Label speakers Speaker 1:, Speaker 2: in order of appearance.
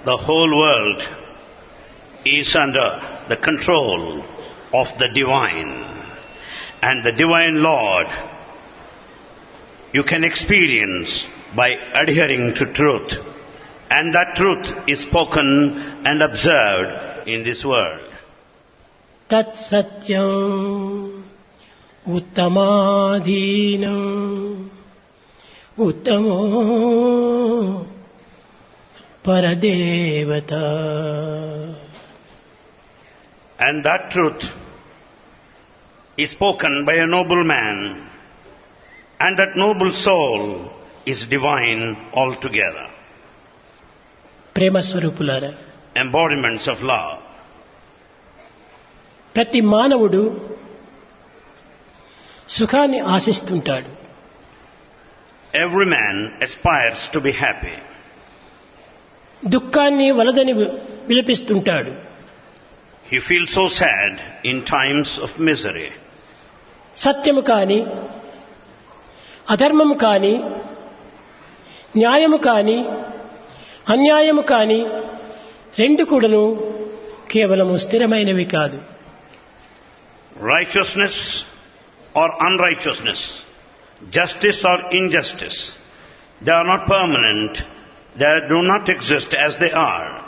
Speaker 1: The whole world is under the control of the divine, and the divine Lord you can experience by adhering to truth, and that truth is spoken and observed in this world.
Speaker 2: tat satyam uttamadhinam uttamo paradevata.
Speaker 1: And that truth is spoken by a noble man, and that noble soul is divine altogether.
Speaker 2: ప్రేమ స్వరూపులారా,
Speaker 1: Embodiments of love.
Speaker 2: ప్రతి మానవుడు సుఖాన్ని ఆశిస్తుంటాడు.
Speaker 1: Every man aspires to be happy.
Speaker 2: దుఃఖాన్ని వలదని విలపిస్తుంటాడు.
Speaker 1: He feels so sad in times of misery.
Speaker 2: సత్యము కాని, అధర్మము కాని, న్యాయము కాని, అన్యాయము కాని రెండు కూడాను కేవలము స్థిరమైనవి కాదు.
Speaker 1: Righteousness or unrighteousness, justice or injustice, they are not permanent, they do not exist as they are.